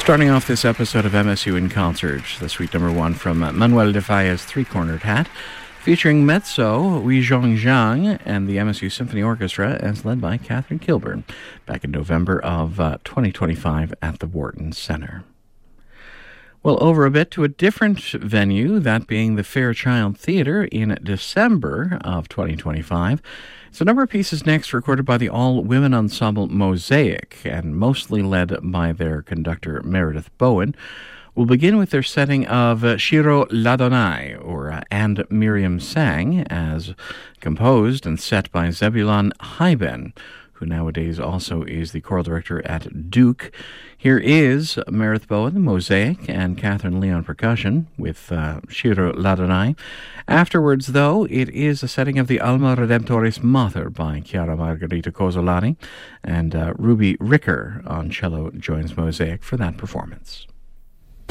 Starting off this episode of MSU in Concert, the suite number 1 from Manuel de Falla's Three-Cornered Hat, featuring mezzo Wei Zhong Zhang and the MSU Symphony Orchestra, as led by Catherine Kilburn, back in November of 2025 at the Wharton Centre. Well, over a bit to a different venue, that being the Fairchild Theatre in December of 2025. It's a number of pieces next recorded by the all-women ensemble Mosaic, and mostly led by their conductor Meredith Bowen. We'll begin with their setting of Shiro Ladonai, or And Miriam Sang, as composed and set by Zebulon Heiben, who nowadays also is the choral director at Duke. Here is Meredith Bowen, Mosaic, and Catherine Lee on percussion with Shiro Ladonai. Afterwards, though, it is a setting of the Alma Redemptoris Mater by Chiara Margherita Cozzolani, and Ruby Ricker on cello joins Mosaic for that performance.